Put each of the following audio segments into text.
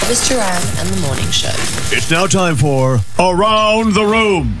Elvis Duran and the Morning Show. It's now time for Around the Room.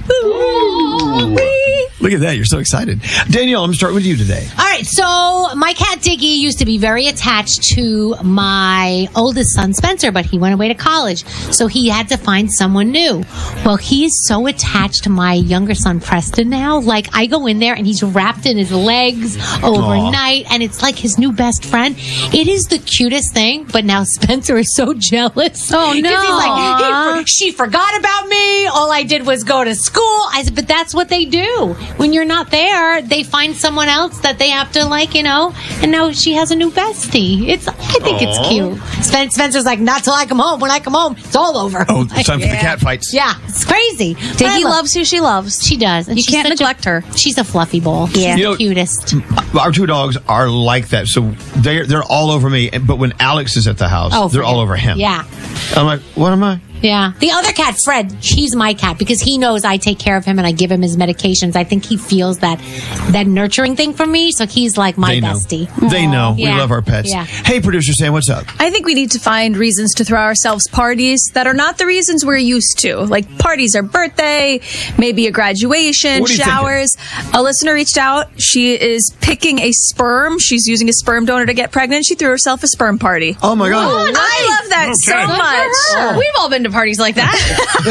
Look at that. You're so excited. Danielle, I'm going to start with you today. All right. So my cat Diggy used to be very attached to my oldest son, Spencer, but he went away to college. So he had to find someone new. Well, he is so attached to my younger son, Preston, now. Like, I go in there and he's wrapped in his legs overnight. And it's like his new best friend. It is the cutest thing. But now Spencer is so jealous. Oh, no. Because he's like, she forgot about me. All I did was go to school. I said, but that's what they do. When you're not there, they find someone else that they have to, like, you know, and now she has a new bestie. I think it's cute. Spencer's like, not till I come home. When I come home, it's all over. Oh, it's time for the cat fights. Yeah, it's crazy. Diggy loves who she loves. She does. And you can't neglect her. She's a fluffy ball. Yeah. She's the cutest. Our two dogs are like that. So they're all over me. But when Alex is at the house, they're all over him. Yeah. I'm like, what am I? Yeah. The other cat, Fred, he's my cat because he knows I take care of him and I give him his medications. I think he feels that nurturing thing from me. So he's like my bestie. They know. Yeah. We love our pets. Yeah. Hey, producer Sam, what's up? I think we need to find reasons to throw ourselves parties that are not the reasons we're used to. Like parties are birthday, maybe a graduation, showers. A listener reached out. She is picking a sperm. She's using a sperm donor to get pregnant. She threw herself a sperm party. Oh, my God. Oh, nice. I love that so much. We've all been to parties like that.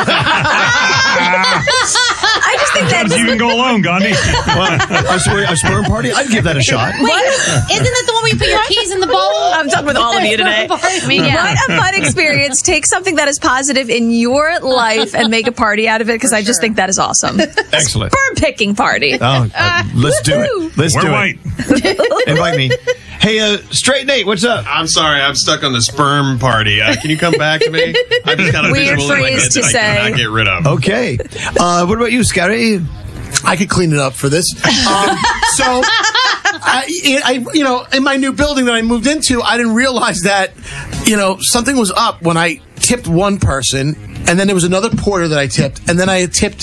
I just think that you can go alone, Gandhi. A sperm party? I'd give that a shot. Wait, isn't that the one where you put your keys in the bowl? I'm talking with all of you today. What a fun experience. Take something that is positive in your life and make a party out of it, because I just think that is awesome. Excellent. Sperm picking party. Oh, let's do it. Let's do it. Invite me. Hey, Straight Nate, what's up? I'm sorry, I'm stuck on the sperm party. Can you come back to me? I've just got a Weird visual in my phrase head to that say. I cannot get rid of. Okay. What about you, Scary? I could clean it up for this. So, in my new building that I moved into, I didn't realize that, something was up when I tipped one person, and then there was another porter that I tipped, and then I had tipped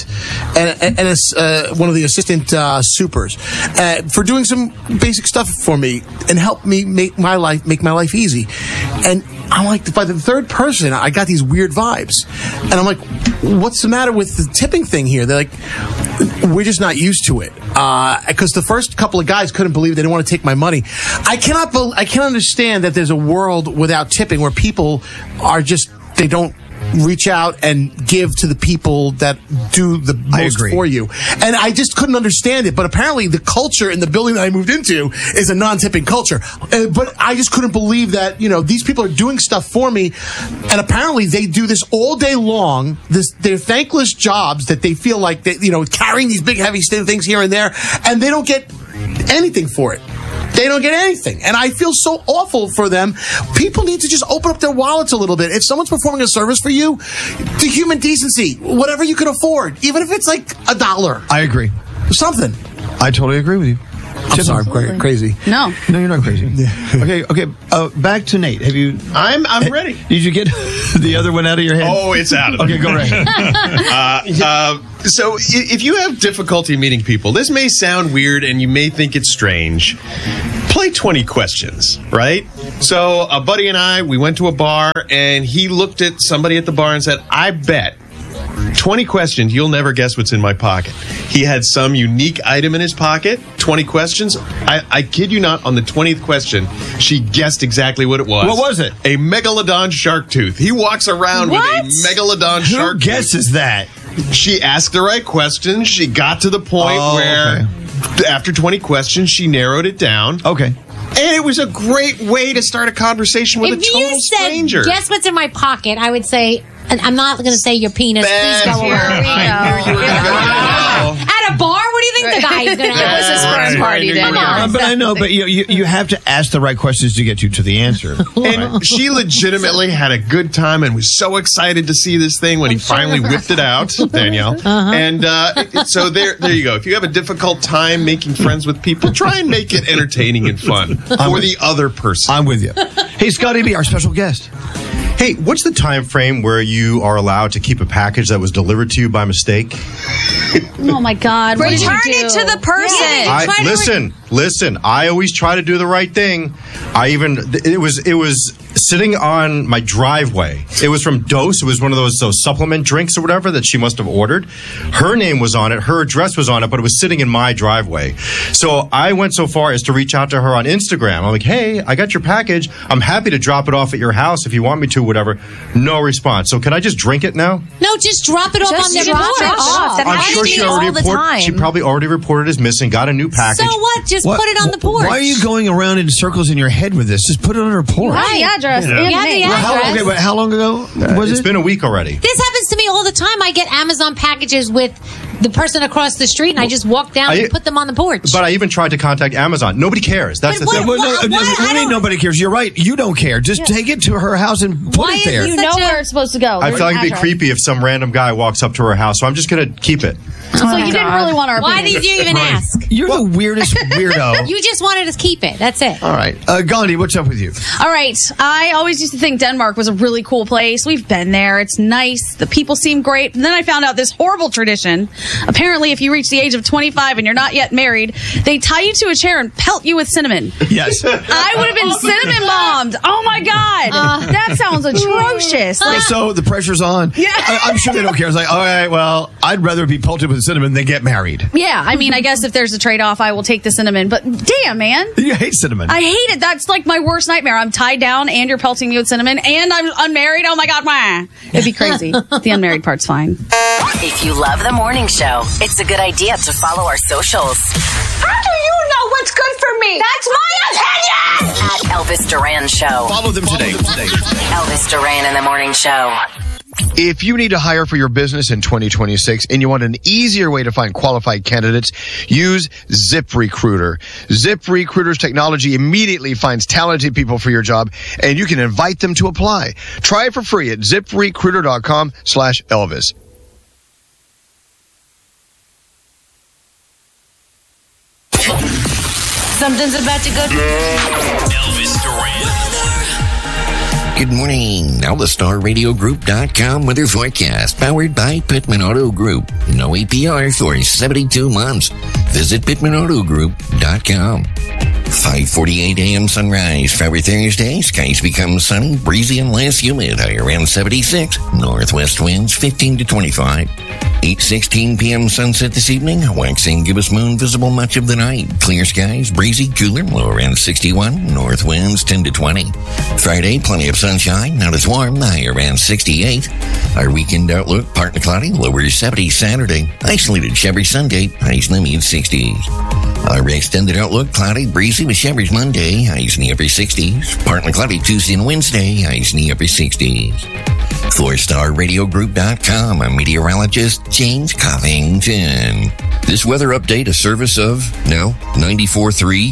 one of the assistant supers for doing some basic stuff for me and helped me make my life easy. And I'm like, by the third person, I got these weird vibes, and I'm like, what's the matter with the tipping thing here? They're like, we're just not used to it, because the first couple of guys couldn't believe they didn't want to take my money. I can't understand that there's a world without tipping where people are just, they don't reach out and give to the people that do the most for you. And I just couldn't understand it. But apparently the culture in the building that I moved into is a non-tipping culture. But I just couldn't believe that, these people are doing stuff for me. And apparently they do this all day long. They're thankless jobs that they feel like, carrying these big heavy things here and there. And they don't get anything for it. They don't get anything. And I feel so awful for them. People need to just open up their wallets a little bit. If someone's performing a service for you, the human decency, whatever you can afford, even if it's like $1. I agree. Something. I totally agree with you. I'm sorry, I'm crazy. No, you're not crazy. Okay. Back to Nate. Have you? I'm ready. Did you get the other one out of your head? Oh, it's out of there. Okay, go right ahead. So if you have difficulty meeting people, this may sound weird and you may think it's strange. Play 20 questions, right? So a buddy and I, we went to a bar and he looked at somebody at the bar and said, I bet 20 questions, you'll never guess what's in my pocket. He had some unique item in his pocket. 20 questions. I kid you not, on the 20th question, she guessed exactly what it was. What was it? A megalodon shark tooth. He walks around with a megalodon shark tooth. Who guesses that? She asked the right questions. She got to the point where, after 20 questions, she narrowed it down. Okay. And it was a great way to start a conversation with a total stranger. If you said, guess what's in my pocket, I would say, and I'm not going to say your penis. Please go away. At a bar? What do you think the guy is going to ask? It was a sperm party, Danielle. But I know, but you have to ask the right questions to get you to the answer. And she legitimately had a good time and was so excited to see this thing when he finally whipped it out, Danielle. And so there you go. If you have a difficult time making friends with people, try and make it entertaining and fun for the other person. I'm with you. Hey, Scotty B, our special guest. Hey, what's the time frame where you are allowed to keep a package that was delivered to you by mistake? Oh my God! Return it to the person. Listen. I always try to do the right thing. It was sitting on my driveway. It was from Dose. It was one of those supplement drinks or whatever that she must have ordered. Her name was on it. Her address was on it, but it was sitting in my driveway. So I went so far as to reach out to her on Instagram. I'm like, hey, I got your package. I'm happy to drop it off at your house if you want me to, whatever. No response. So can I just drink it now? No, just drop it off on the drop it porch. off. That I'm sure she already reported. She probably already reported as missing. Got a new package. So what? Just put it on the porch. Why are you going around in circles in your head with this? Just put it on her porch. Hi, address. You have the address. But how long ago was It's it? been a week already. This happens to me all the time. I get Amazon packages with the person across the street, and I just walk down and put them on the porch. But I even tried to contact Amazon. Nobody cares. That's the thing. Nobody cares. You're right. You don't care. Just take it to her house and put it there. You know where it's supposed to go. I feel like it'd be creepy if some random guy walks up to her house, so I'm just going to keep it. So you didn't really want our Why opinion. did you even ask? You're the weirdest weirdo. You just wanted to keep it. That's it. All right. Gandhi, what's up with you? All right. I always used to think Denmark was a really cool place. We've been there. It's nice. The people seem great. And then I found out this horrible tradition. Apparently, if you reach the age of 25 and you're not yet married, they tie you to a chair and pelt you with cinnamon. Yes. I would have been cinnamon bombed. Oh my God. That sounds atrocious. So the pressure's on. Yeah. I'm sure they don't care. It's like, all right, well, I'd rather be pelted with cinnamon than get married. Yeah. I mean, I guess if there's a trade-off, I will take the cinnamon. But damn, man. You hate cinnamon. I hate it. That's like my worst nightmare. I'm tied down and you're pelting me with cinnamon and I'm unmarried. Oh my God. Wah. It'd be crazy. The unmarried part's fine. If you love the morning show, it's a good idea to follow our socials. How do you know what's good for me? That's my opinion! At Elvis Duran Show. Follow them today. Elvis Duran in the morning show. If you need to hire for your business in 2026 and you want an easier way to find qualified candidates, use ZipRecruiter. ZipRecruiter's technology immediately finds talented people for your job, and you can invite them to apply. Try it for free at ZipRecruiter.com/Elvis. Something's about to go. Elvis Duran. Good morning. Now the StarRadioGroup.com weather forecast powered by Pittman Auto Group. No APR for 72 months. Visit PittmanAutoGroup.com. 5:48 a.m. sunrise. For Thursday, skies become sunny, breezy, and less humid. High around 76. Northwest winds 15 to 25. 8:16 p.m. sunset this evening. Waxing gibbous moon visible much of the night. Clear skies, breezy, cooler, low around 61. North winds 10 to 20. Friday, plenty of sunshine, not as warm. High around 68. Our weekend outlook, partly cloudy, lower 70 Saturday. Isolated showery Sunday, highs in the mid 60s. Our extended outlook, cloudy, breezy with showers Monday, highs in the upper 60s. Partly cloudy Tuesday and Wednesday, highs in the upper 60s. For StarRadioGroup.com, I'm meteorologist James Covington. This weather update, a service of, 94.3.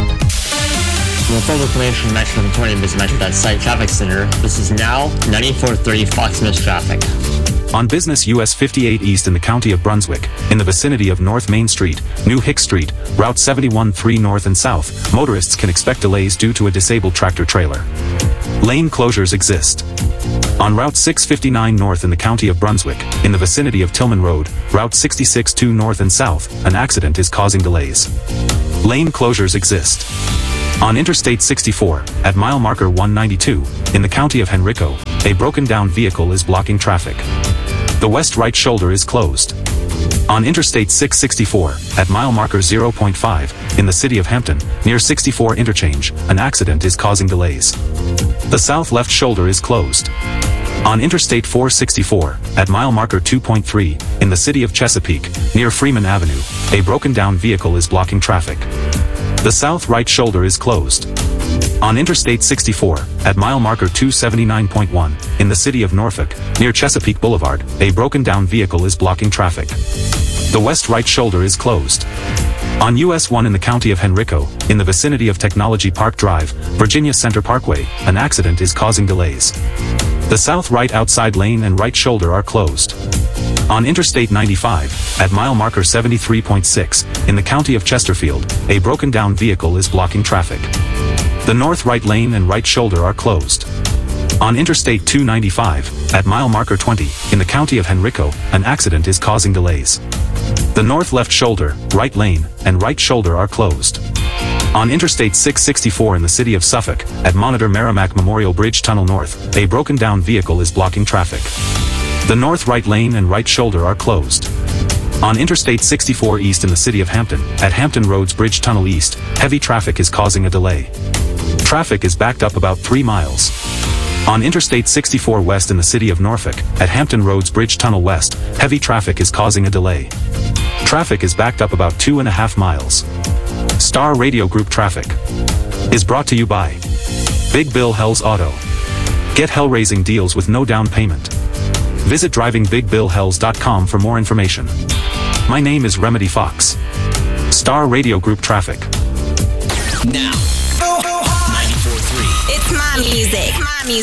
For full information, maximum 20 visit Metro.site traffic center. This is now 94.3 Fox News traffic. On Business US 58 East in the county of Brunswick, in the vicinity of North Main Street, New Hick Street, Route 71-3 North and South, motorists can expect delays due to a disabled tractor-trailer. Lane closures exist. On Route 659 North in the county of Brunswick, in the vicinity of Tillman Road, Route 66-2 North and South, an accident is causing delays. Lane closures exist. On Interstate 64, at mile marker 192, in the county of Henrico, a broken-down vehicle is blocking traffic. The west right shoulder is closed. On Interstate 664, at mile marker 0.5, in the city of Hampton, near 64 interchange, an accident is causing delays. The south left shoulder is closed. On Interstate 464, at mile marker 2.3, in the city of Chesapeake, near Freeman Avenue, a broken-down vehicle is blocking traffic. The south right shoulder is closed. On Interstate 64, at mile marker 279.1, in the city of Norfolk, near Chesapeake Boulevard, a broken-down vehicle is blocking traffic. The west right shoulder is closed. On US 1 in the county of Henrico, in the vicinity of Technology Park Drive, Virginia Center Parkway, an accident is causing delays. The south right outside lane and right shoulder are closed. On Interstate 95, at mile marker 73.6, in the county of Chesterfield, a broken-down vehicle is blocking traffic. The north right lane and right shoulder are closed. On Interstate 295, at mile marker 20, in the county of Henrico, an accident is causing delays. The north left shoulder, right lane, and right shoulder are closed. On Interstate 664 in the city of Suffolk, at Monitor Merrimack Memorial Bridge Tunnel North, a broken down vehicle is blocking traffic. The north right lane and right shoulder are closed. On Interstate 64 East in the city of Hampton, at Hampton Roads Bridge Tunnel East, heavy traffic is causing a delay. Traffic is backed up about 3 miles. On Interstate 64 West in the city of Norfolk, at Hampton Roads Bridge Tunnel West, heavy traffic is causing a delay. Traffic is backed up about 2.5 miles. Star Radio Group Traffic is brought to you by Big Bill Hell's Auto. Get hell-raising deals with no down payment. Visit drivingbigbillhells.com for more information. My name is Remedy Fox. Star Radio Group Traffic. Now, 94.3. It's my music. My music.